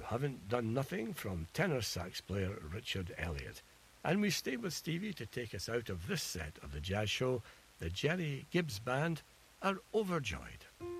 Haven't Done Nothing from tenor sax player Richard Elliott. And we stay with Stevie to take us out of this set of the Jazz Show. The Jerry Gibbs Band are overjoyed.